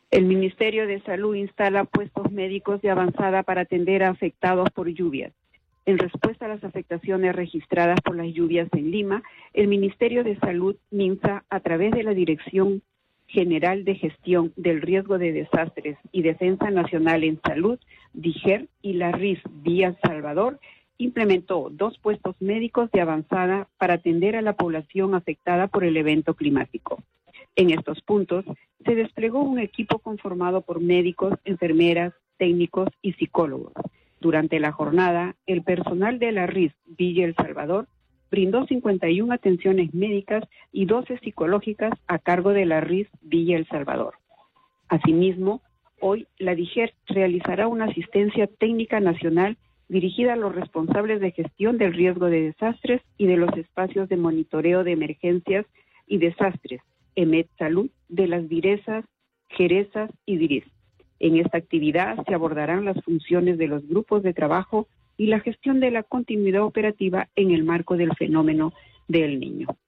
El Ministerio de Salud instala puestos médicos de avanzada para atender a afectados por lluvias. En respuesta a las afectaciones registradas por las lluvias en Lima, el Ministerio de Salud, MINSA, a través de la Dirección General de Gestión del Riesgo de Desastres y Defensa Nacional en Salud, DIGER, y la RIS Villa Salvador, implementó 2 puestos médicos de avanzada para atender a la población afectada por el evento climático. En estos puntos se desplegó un equipo conformado por médicos, enfermeras, técnicos y psicólogos. Durante la jornada, el personal de la RIS Villa El Salvador brindó 51 atenciones médicas y 12 psicológicas a cargo de la RIS Villa El Salvador. Asimismo, hoy la DIGER realizará una asistencia técnica nacional dirigida a los responsables de gestión del riesgo de desastres y de los espacios de monitoreo de emergencias y desastres, EMED Salud, de las DIRESAS, JERESAS y DIRIS. En esta actividad se abordarán las funciones de los grupos de trabajo y la gestión de la continuidad operativa en el marco del fenómeno del Niño.